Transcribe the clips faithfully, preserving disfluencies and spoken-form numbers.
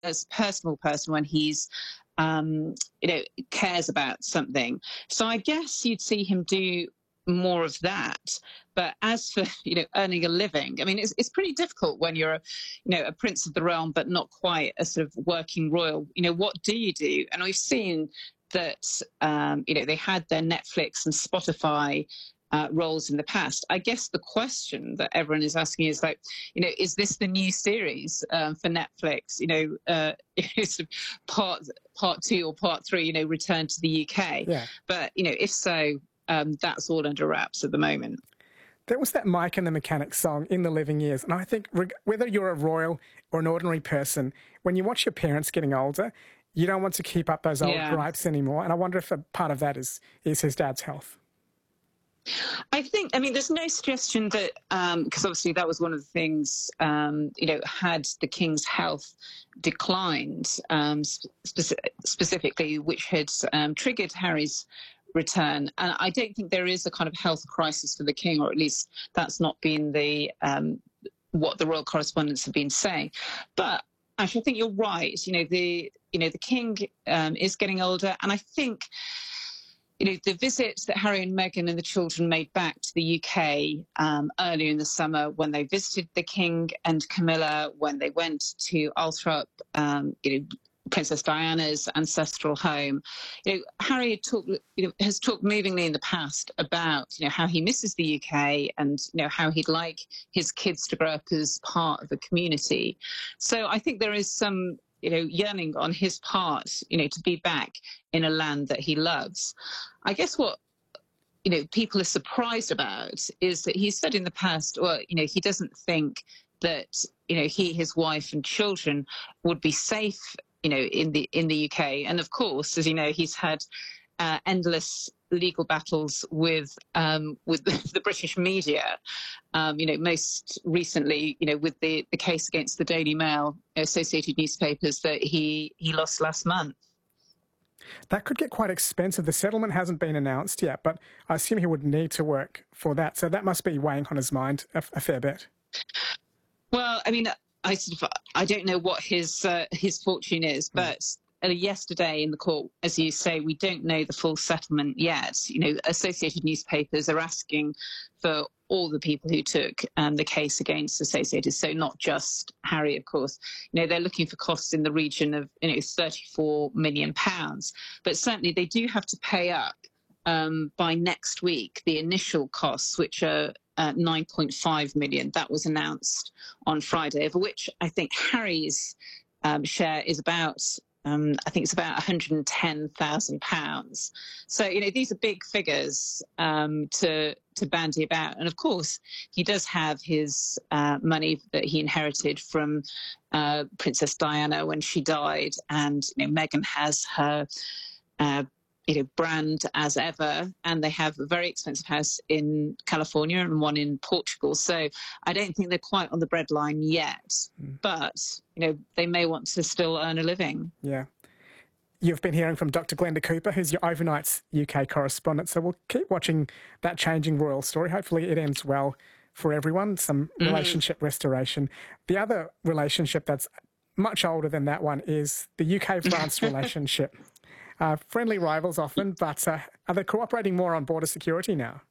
as a personal person when he's, um, you know, cares about something. So I guess you'd see him do more of that. But as for, you know, earning a living, I mean, it's, it's pretty difficult when you're, a, you know, a prince of the realm, but not quite a sort of working royal. You know, what do you do? And we've seen that, um, you know, they had their Netflix and Spotify uh, roles in the past. I guess the question that everyone is asking is like, you know, is this the new series um, for Netflix? You know, uh, sort of part part two or part three, you know, return to the U K. Yeah. But, you know, if so, um, that's all under wraps at the moment. There was that Mike and the Mechanics song, In the Living Years. And I think whether you're a royal or an ordinary person, when you watch your parents getting older, you don't want to keep up those old Yeah. gripes anymore. And I wonder if a part of that is, is his dad's health. I think, I mean, there's no suggestion that, um, because obviously that was one of the things, um, you know, had the king's health declined, um, spe- specifically, which had um, triggered Harry's return. And I don't think there is a kind of health crisis for the king, or at least that's not been the um, what the royal correspondents have been saying. But actually, I think you're right. You know, the you know the king um, is getting older, and I think, you know, the visit that Harry and Meghan and the children made back to the U K um, earlier in the summer, when they visited the King and Camilla, when they went to Althorp, um, you know, Princess Diana's ancestral home. You know, Harry had talked, you know, has talked movingly in the past about, you know, how he misses the U K and, you know, how he'd like his kids to grow up as part of a community. So I think there is some, you know, yearning on his part, you know, to be back in a land that he loves. I guess what, you know, people are surprised about is that he said in the past, well, you know, he doesn't think that, you know, he, his wife and children would be safe, you know, in the in the U K. And of course, as you know, he's had uh, endless legal battles with um, with the British media. Um, you know, most recently, you know, with the, the case against the Daily Mail, Associated Newspapers, that he he lost last month. That could get quite expensive. The settlement hasn't been announced yet, but I assume he would need to work for that. So that must be weighing on his mind a, a fair bit. Well, I mean, I sort of, I don't know what his uh, his fortune is, but mm. uh, yesterday in the court, as you say, we don't know the full settlement yet. You know, Associated Newspapers are asking for all the people who took um, the case against Associated, so not just Harry, of course. You know, they're looking for costs in the region of, you know, thirty-four million pounds, but certainly they do have to pay up um, by next week the initial costs, which are uh, nine point five million. That was announced on Friday, of which I think Harry's um, share is about, Um, I think it's about one hundred ten thousand pounds. So, you know, these are big figures um, to to bandy about. And of course, he does have his uh, money that he inherited from uh, Princess Diana when she died. And, you know, Meghan has her, uh, you know, brand as ever. And they have a very expensive house in California and one in Portugal. So I don't think they're quite on the breadline yet. Mm. But, you know, they may want to still earn a living. Yeah. You've been hearing from Doctor Glenda Cooper, who's your overnight's U K correspondent. So we'll keep watching that changing royal story. Hopefully it ends well for everyone, some mm. relationship restoration. The other relationship that's much older than that one is the U K-France relationship. Uh, friendly rivals often, but uh, are they cooperating more on border security now?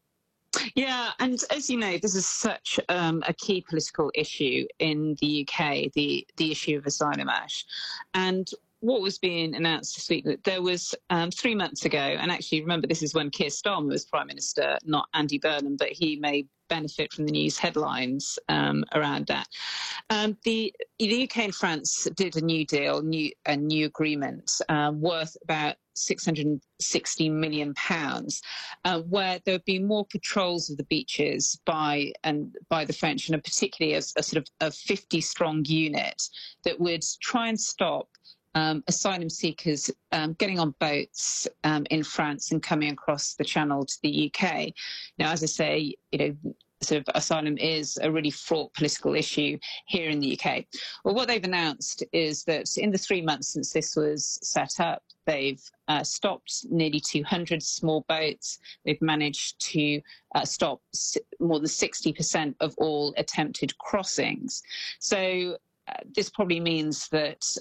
Yeah, and as you know, this is such um, a key political issue in the U K, the, the issue of Asylum Ash. And what was being announced this week, that there was um, three months ago, and actually remember this is when Keir Starmer was Prime Minister, not Andy Burnham, but he may benefit from the news headlines um, around that. Um, the, the U K and France did a new deal, new, a new agreement um, worth about six hundred sixty million pounds, uh, where there would be more patrols of the beaches by and by the French, and particularly a, a sort of a fifty strong unit that would try and stop Um, asylum seekers um, getting on boats um, in France and coming across the channel to the U K. Now, as I say, you know, sort of asylum is a really fraught political issue here in the U K. Well, what they've announced is that in the three months since this was set up, they've uh, stopped nearly two hundred small boats. They've managed to uh, stop more than sixty percent of all attempted crossings. So Uh, this probably means that